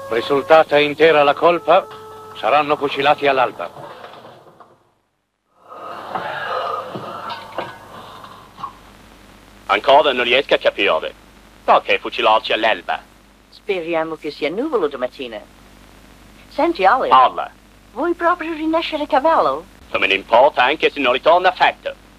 Risultata intera la colpa, saranno fucilati all'alba. Ancora non riesco a capire. Perché fucilarci all'alba? Speriamo che sia nuvolo domattina. Senti, Olive. Parla. Vuoi proprio rinascere cavallo? Non me ne importa anche se non ritorna affatto.